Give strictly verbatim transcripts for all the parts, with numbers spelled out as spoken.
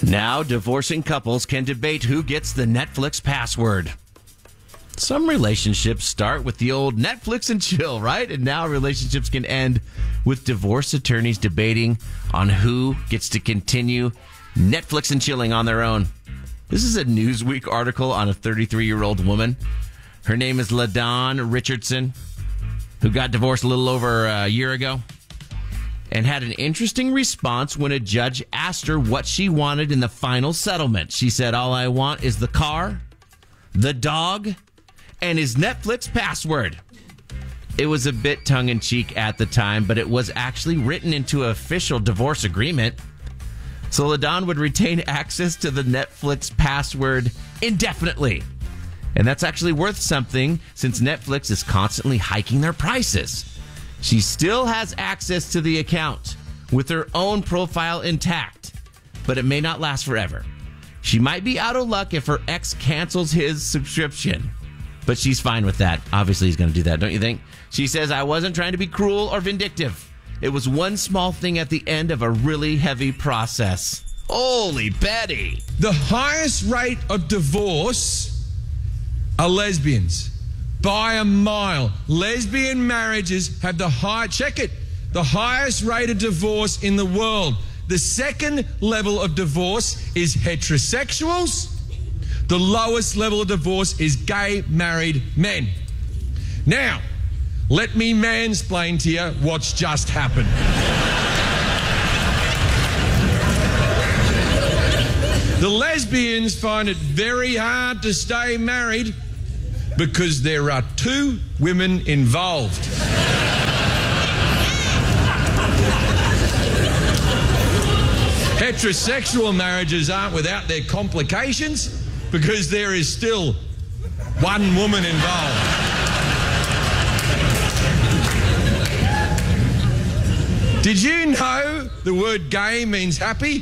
Now, divorcing couples can debate who gets the Netflix password. Some relationships start with the old Netflix and chill, right? And now relationships can end with divorce attorneys debating on who gets to continue Netflix and chilling on their own. This is a Newsweek article on a thirty-three-year-old woman. Her name is LaDawn Richardson, who got divorced a little over a year ago and had an interesting response when a judge asked her what she wanted in the final settlement. She said, "All I want is the car, the dog, and his Netflix password." It was a bit tongue-in-cheek at the time, but it was actually written into an official divorce agreement. So LaDawn would retain access to the Netflix password indefinitely. And that's actually worth something since Netflix is constantly hiking their prices. She still has access to the account with her own profile intact, but it may not last forever. She might be out of luck if her ex cancels his subscription, but she's fine with that. Obviously, he's going to do that, don't you think? She says, "I wasn't trying to be cruel or vindictive. It was one small thing at the end of a really heavy process." Holy Betty. The highest rate of divorce are lesbians. By a mile. Lesbian marriages have the high, check it, the highest rate of divorce in the world. The second level of divorce is heterosexuals. The lowest level of divorce is gay married men. Now, let me mansplain to you what's just happened. The lesbians find it very hard to stay married because there are two women involved. Heterosexual marriages aren't without their complications because there is still one woman involved. Did you know the word gay means happy?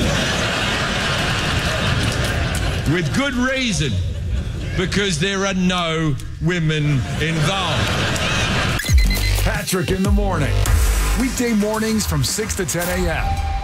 With good reason, because there are no women involved. Patrick in the morning. Weekday mornings from six to ten a.m.